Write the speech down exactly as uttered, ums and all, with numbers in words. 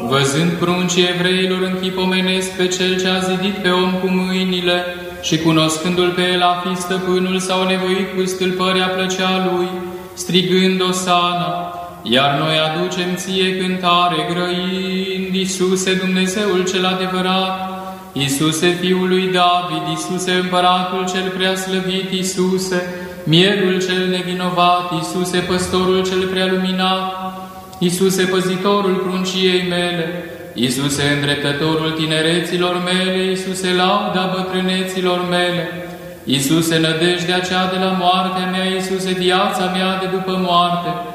Văzând pruncii evreilor în chip omenesc pe cel ce a zidit pe om cu mâinile și cunoscându-l pe el a fi stăpânul, s-au nevoit cu stâlpărea plăcea lui, strigând Osana, iar noi aducem ție cântare grăind, Iisuse, Dumnezeul cel adevărat, Iisuse, Fiul lui David, Iisuse, Împăratul cel preaslăvit, Iisuse, Mielul cel nevinovat, Iisuse, Păstorul cel prealuminat, Iisuse, Păzitorul prunciei mele, Iisuse, Îndreptătorul tinereților mele, Iisuse, lauda bătrâneților mele, Iisuse, nădejdea cea de la moartea mea, Iisuse, viața mea de după moarte,